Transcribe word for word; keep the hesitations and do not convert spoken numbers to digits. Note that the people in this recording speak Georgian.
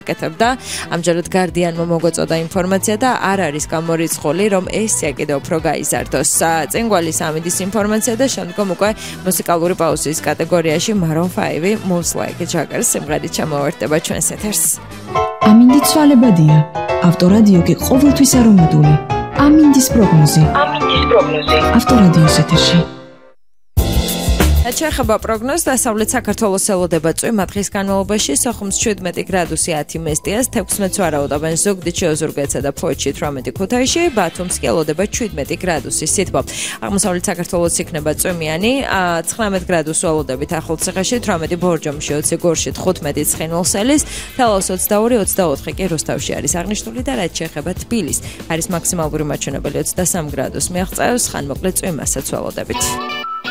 კეთებდა. ამჯერად Guardian-მა მოგვეწოდა ინფორმაცია და არ არის გამორიცხული, რომ ეს სია კიდევ უფრო გაიზარდოს. წინ გვალის ამინდის ინფორმაცია და შემდგომ უკვე მუსიკალური პაუზის კატეგორიაში Maroon five Moves Like a Jagger სიმღერით ჩამოვარდება ჩვენს ეთერს. ამინდი ცვალებადია. ავტორადიო კი ყოველთვის არომატული. ამინდის პროგნოზი. ამინდის პროგნოზი. ავტორადიოს ეთერში. Ჩეხება პროგნოზს დასავლეთ საქართველოს ელოდება წვიმა დღის განმავლობაში სოხუმს შვიდმეტი გრადუსი ათი მესტიას თექვსმეტს ვარაუდობენ ზუგდიდში ოზურგეთსა და ფოთში თვრამეტი ქუთაისში ბათუმს კი ელოდება შვიდმეტი გრადუსი სითბო აღმოსავლეთ საქართველოს იქნება წვიმიანი ცხრამეტ გრადუსს ველოდებით ახალციხეში თვრამეტი ბორჯომში ოცი გორში თხუთმეტი ცხინვალსელის თელავს ოცდაორი ოცდაოთხი კი რუსთავში არის აღნიშნული და რაც შეეხება თბილისს არის მაქსიმალური მაჩვენებელი ოცდასამი გრადუსს მიაღწევს ხანმოკლე წვიმასაც ველოდებით.